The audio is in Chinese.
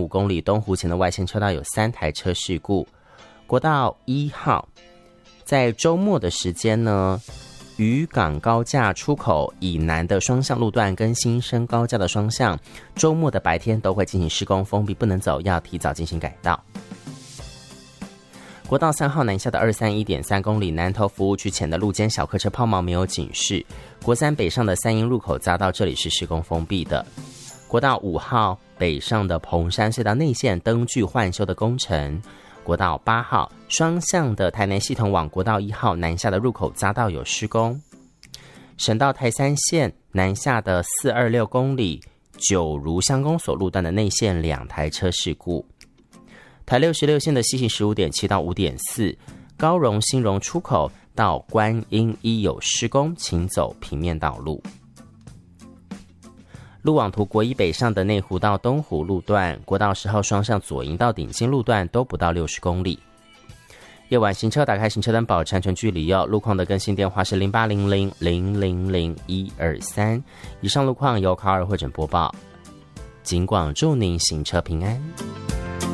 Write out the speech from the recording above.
5公里东湖前的外线车道有3台车事故。国道1号在周末的时间呢，渔港高架出口以南的双向路段跟新生高架的双向，周末的白天都会进行施工封闭，不能走，要提早进行改道。国道3号南下的231.3公里南投服务区前的路肩小客车抛锚没有警示，国3北上的三营入口匝道这里是施工封闭的。国道5号北上的蓬山隧道内线灯具换修的工程。国道8号双向的台南系统往国道1号南下的入口匝道有施工。省道台3线南下的426公里九如乡公所路段的内线2台车事故。台66线的西行15.7到5.4，高荣新荣出口到观音一有施工，请走平面道路。路网图国一北上的内湖到东湖路段，国道10号双向左营到顶金路段都不到60公里。夜晚行车打开行车灯保持安全距离哦。路况的更新电话是0800000123。以上路况由卡尔会诊播报，警广祝您行车平安。